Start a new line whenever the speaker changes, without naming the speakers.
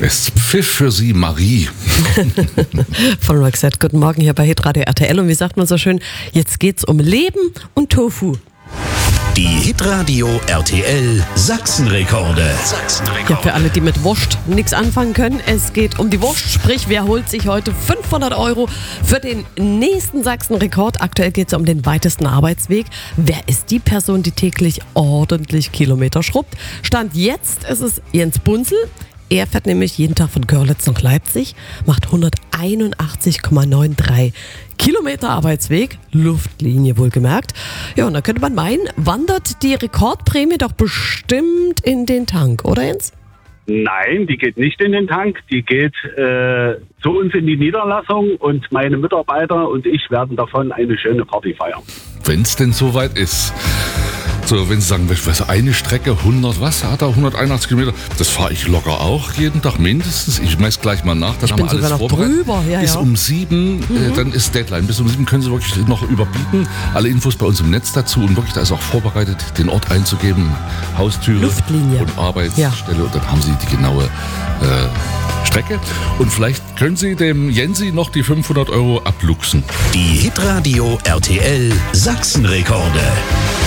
Es pfiff für Sie Marie.
Von Roxette. Guten Morgen hier bei Hitradio RTL. Und wie sagt man so schön, jetzt geht's um Leben und Tofu.
Die Hitradio RTL Sachsenrekorde.
Ja, für alle, die mit Wurst nichts anfangen können, es geht um die Wurst. Sprich, wer holt sich heute 500 € für den nächsten Sachsenrekord? Aktuell geht es um den weitesten Arbeitsweg. Wer ist die Person, die täglich ordentlich Kilometer schrubbt? Stand jetzt ist es Jens Bunzel. Er fährt nämlich jeden Tag von Görlitz nach Leipzig, macht 181,93 Kilometer Arbeitsweg, Luftlinie wohlgemerkt. Ja, und da könnte man meinen, wandert die Rekordprämie doch bestimmt in den Tank, oder Jens?
Nein, die geht nicht in den Tank, die geht zu uns in die Niederlassung und meine Mitarbeiter und ich werden davon eine schöne Party feiern.
Wenn es denn soweit ist. So, wenn Sie sagen, eine Strecke 181 Kilometer, das fahre ich locker auch jeden Tag mindestens. Ich messe gleich mal nach, dann haben wir alles vorbereitet. Bis um 7, dann ist Deadline. Bis um 7 können Sie wirklich noch überbieten. Alle Infos bei uns im Netz dazu und wirklich, da ist auch vorbereitet, den Ort einzugeben, Haustüre
Luftlinie
und Arbeitsstelle und dann haben Sie die genaue Strecke. Und vielleicht können Sie dem Jensi noch die 500 € abluchsen.
Die Hitradio RTL Sachsenrekorde.